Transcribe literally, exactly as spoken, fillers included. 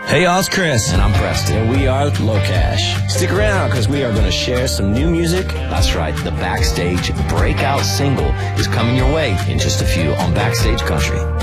Hey y'all, it's Chris. And I'm Preston. And we are Locash. Stick around because we are going to share some new music. That's right. The Backstage breakout single is coming your way in just a few on Backstage Country.